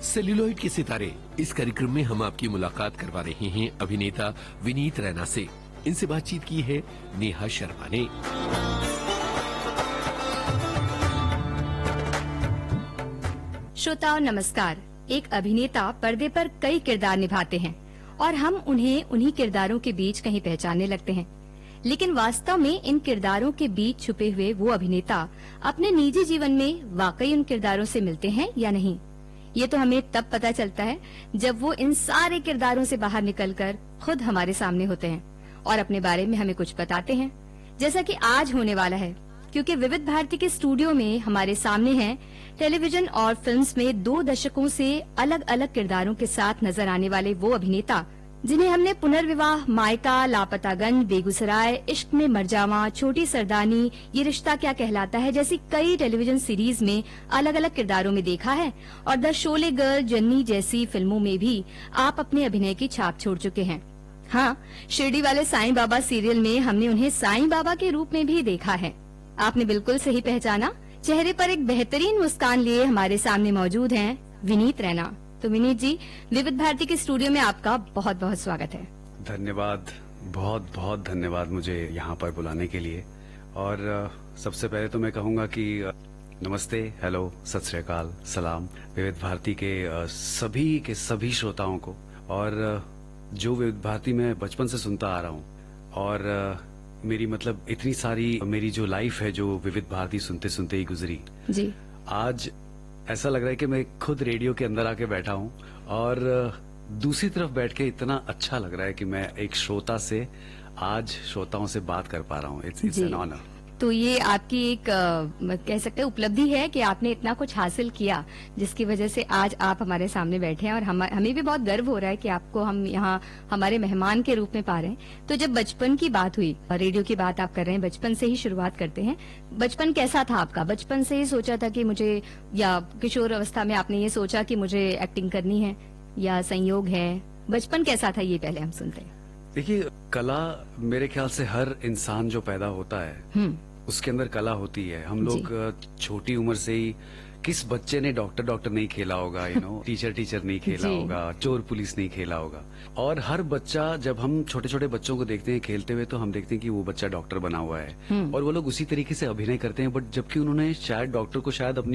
Celluloid के सितारे, इस कार्यक्रम में हम आपकी मुलाकात करवा रहे हैं अभिनेता विनीत रैना से। इनसे बातचीत की है नेहा शर्मा ने। श्रोताओं नमस्कार। एक अभिनेता पर्दे पर कई किरदार निभाते हैं और हम उन्हें उन्हीं किरदारों के बीच कहीं पहचानने लगते हैं, लेकिन वास्तव में इन किरदारों के बीच छुपे हुए वो अभिनेता अपने निजी जीवन में वाकई उन किरदारों से मिलते हैं या नहीं, ये तो हमें तब पता चलता है जब वो इन सारे किरदारों से बाहर निकलकर खुद हमारे सामने होते हैं और अपने बारे में हमें कुछ बताते हैं, जैसा कि आज होने वाला है। क्योंकि विविध भारती के स्टूडियो में हमारे सामने हैं टेलीविजन और फिल्म्स में 2 दशकों से अलग अलग किरदारों के साथ नजर आने वाले वो अभिनेता जिन्हें हमने पुनर्विवाह, मायका, लापतागंज, बेगूसराय, इश्क में मर जावा, छोटी सरदानी, ये रिश्ता क्या कहलाता है जैसी कई टेलीविजन सीरीज में अलग अलग किरदारों में देखा है और द शोले गर्ल, जन्नी जैसी फिल्मों में भी आप अपने अभिनय की छाप छोड़ चुके हैं। हाँ, शिरडी वाले साईं बाबा सीरियल में हमने उन्हें साईं बाबा के रूप में भी देखा है। आपने बिल्कुल सही पहचाना। चेहरे पर एक बेहतरीन मुस्कान लिए हमारे सामने मौजूद हैं विनीत रैना। तो विनीत जी, विविध भारती के स्टूडियो में आपका बहुत बहुत स्वागत है। धन्यवाद, बहुत बहुत धन्यवाद मुझे यहाँ पर बुलाने के लिए। और सबसे पहले तो मैं कहूँगा कि नमस्ते, हेलो, सत श्री अकाल, सलाम विविध भारती के सभी श्रोताओं को, और जो विविध भारती मैं बचपन से सुनता आ रहा हूँ और मेरी मतलब इतनी सारी मेरी जो लाइफ है जो विविध भारती सुनते सुनते ही गुजरी जी। आज ऐसा लग रहा है कि मैं खुद रेडियो के अंदर आके बैठा हूँ और दूसरी तरफ बैठ के इतना अच्छा लग रहा है कि मैं एक श्रोता से आज श्रोताओं से बात कर पा रहा हूँ। It's an honour. तो ये आपकी एक कह सकते हैं उपलब्धि है कि आपने इतना कुछ हासिल किया जिसकी वजह से आज आप हमारे सामने बैठे हैं और हमें भी बहुत गर्व हो रहा है कि आपको हम यहाँ हमारे मेहमान के रूप में पा रहे हैं। तो जब बचपन की बात हुई, रेडियो की बात आप कर रहे हैं, बचपन से ही शुरुआत करते हैं। बचपन कैसा था आपका? बचपन से ही सोचा था कि मुझे, या किशोर अवस्था में आपने ये सोचा कि मुझे एक्टिंग करनी है, या संयोग है? बचपन कैसा था ये पहले हम सुनते हैं। देखिए, कला मेरे ख्याल से हर इंसान जो पैदा होता है उसके अंदर कला होती है। हम लोग छोटी उम्र से ही, किस बच्चे ने डॉक्टर नहीं खेला होगा, टीचर नहीं खेला होगा, चोर पुलिस नहीं खेला होगा। और हर बच्चा, जब हम छोटे छोटे बच्चों को देखते हैं खेलते हुए, तो हम देखते हैं कि वो बच्चा डॉक्टर बना हुआ है और वो लोग उसी तरीके से अभिनय करते हैं। बट जबकि उन्होंने शायद डॉक्टर को शायद अपनी